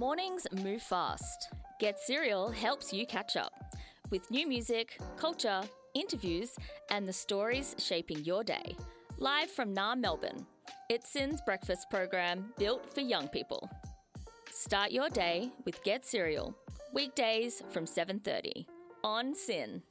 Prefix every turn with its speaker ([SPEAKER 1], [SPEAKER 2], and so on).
[SPEAKER 1] Mornings move fast. Get Serial helps you catch up with new music, culture, interviews, and the stories shaping your day. Live from NAR Melbourne, it's SYN's breakfast program built for young people. Start your day with Get Serial, weekdays from 7:30 on SYN.